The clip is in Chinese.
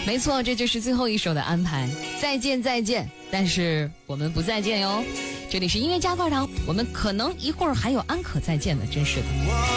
没错，这就是最后一首的安排。再见再见，但是我们不再见哟。这里是音乐加块糖，我们可能一会儿还有安可再见的，真是的。